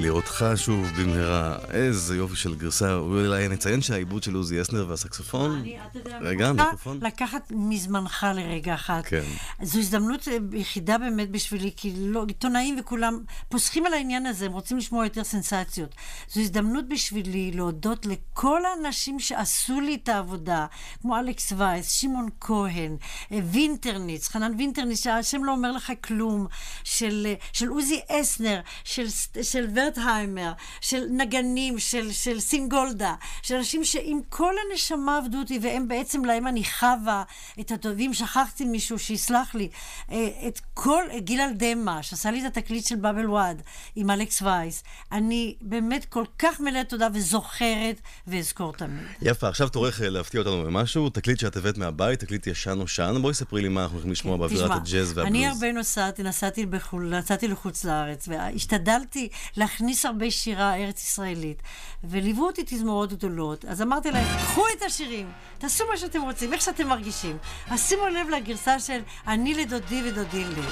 לראותך שוב במהרה, איזה יופי של גרסה. אולי נציין שהעיבוד של עוזי אסנר והסקסופון, רגע, מיקרופון. לקחת מזמנך לרגע אחת. כן. זו הזדמנות יחידה באמת בשבילי, כי לא, עיתונאים וכולם פוסחים על העניין הזה, הם רוצים לשמוע יותר סנסציות. זו הזדמנות בשבילי להודות לכל האנשים שעשו לי את העבודה, כמו אלכס וייס, שמעון כהן, וינטרניץ, חנן וינטרניץ, שהשם לא אומר לך כלום, של עוזי אסנר, של ורטהיימר, של נגנים, של סינגולדה, של אנשים שעם כל הנשמה עבדו אותי, והם בעצם להם אני חווה את הטובים, שכחתי מישהו שיסלח לי, את כל גיל דמה, שעשה לי את התקליט של בבל וואד, עם אלכס וייס. אני באמת כל כך מלאת תודה וזוכרת ואזכור תמיד. יפה, עכשיו תורך להפתיע אותנו במשהו, תקליט שאת הבאת מהבית, תקליט ישן או שן, בואי ספרי לי מה אנחנו יכולים לשמוע באווירת הג'אז והבלוז. אני הרבה נסעתי לחוץ לארץ, והשתדלתי להכניס הרבה שירה ארץ ישראלית, וליוו אותי תזמורות גדולות, אז אמרתי להם, קחו את השירים, תעשו מה שאתם רוצים, איך שאתם מרגישים, אז שימו לב לגרסה של אני לדודי ודודי לי.